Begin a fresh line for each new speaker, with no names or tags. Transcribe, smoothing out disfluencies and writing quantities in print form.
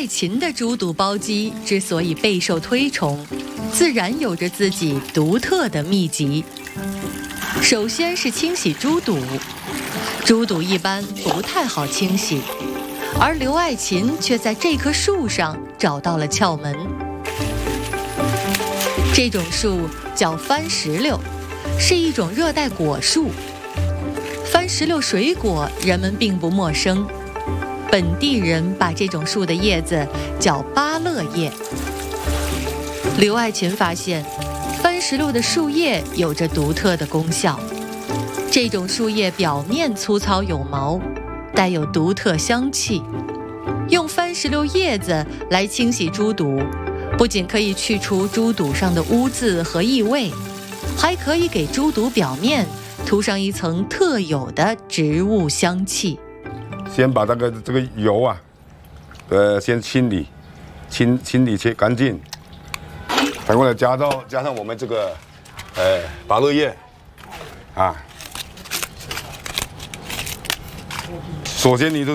琴的猪肚包鸡之所以备受推崇，自然有着自己独特的秘籍。首先是清洗猪肚，猪肚一般不太好清洗，而刘爱琴却在这棵树上找到了窍门。这种树叫番石榴，是一种热带果树。番石榴水果人们并不陌生，本地人把这种树的叶子叫芭乐叶。刘爱琴发现，番石榴的树叶有着独特的功效。这种树叶表面粗糙有毛，带有独特香气。用番石榴叶子来清洗猪肚，不仅可以去除猪肚上的污渍和异味，还可以给猪肚表面涂上一层特有的植物香气。
先把这个油啊，先清理切干净，反过来加上我们这个芭乐叶啊。首先你就